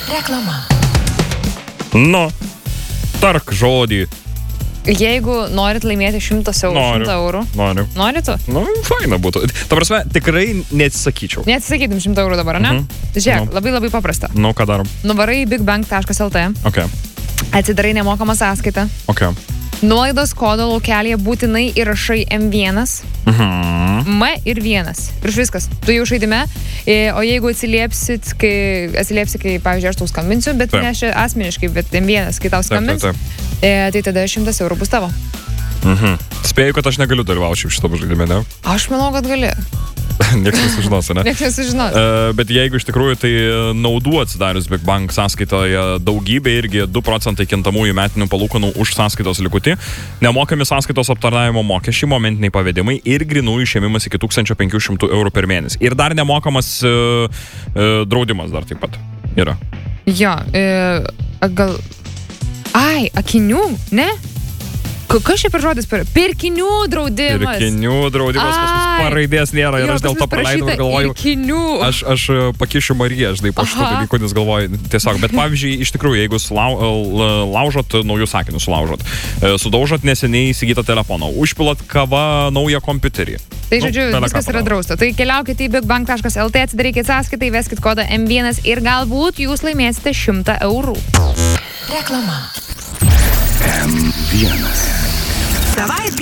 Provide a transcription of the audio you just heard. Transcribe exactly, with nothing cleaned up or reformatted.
Reklama. Nu, tark žodį. Jeigu norit laimėti šimtas eurų, Noriu. šimtą eurų. Noriu. Nori tu? Nu, faina būtų. Ta prasme, tikrai neatsisakyčiau. Neatsisakytum šimtą eurų dabar, ne? Mhm. Žiūrėk, Nu. labai labai paprasta. Nu, ką darom? Nuvarai į bigbank taškas lt, Ok, atsidarai nemokamą sąskaitą, ok. nuolaidos kodo laukelėje būtinai įrašai M vienas, Mhm. M ir vienas. Ir viskas. Tu jau žaidime. E, O jeigu atsiliepsit, kai, atsiliepsi, kai, pavyzdžiui, aš tau skambinsiu, bet Taip. ne aš asmeniškai, bet M vienas, kai tau Taip, taip, skambins, taip. e, tai tada šimtas eurų bus tavo. Mhm. Spėju, kad aš negaliu dalyvauti šitą žaidimą, ne? Aš manau, kad gali. Niekas nesužinos, ne? Niekas nesužinos. Uh, bet jeigu iš tikrųjų tai naudų atsidarius bigbank sąskaitoje daugybė irgi du procentai kintamųjų metinių palūkanų už sąskaitos likutį, nemokami sąskaitos aptarnavimo mokesčiai, momentiniai pavedimai ir grynųjų išėmimas iki tūkstančio penkių šimtų eurų per mėnesį. Ir dar nemokamas uh, uh, draudimas dar taip pat yra. Jo, e, gal... Ai, akinių, ne? Ka- Kas čia per žodis? Per... Pirkinių draudimas. Pirkinių draudimas pas mus Ai. paraidės nėra ir Jo, aš dėl pas to mus praleidau ir parašyta galvoju. Pirkinių. Aš, aš pakišiu Mariją, žinai, po šito Aha. dalyko, nes galvoju, tiesiog, bet pavyzdžiui, iš tikrųjų, jeigu sulau, la- laužot naujus sakinius, sulaužot, e, sudaužot neseniai įsigytą telefoną, užpilat kava naują kompiuterį. Tai Nu, žodžiu, bele ką viskas yra padaro. drausta. Tai keliaukite į bigbank taškas lt, atsidarykite sąskaitą, įveskite kodą M vienas ir galbūt jūs laimėsite šimtą eurų. Reklama. M vienas. Savaitgalį.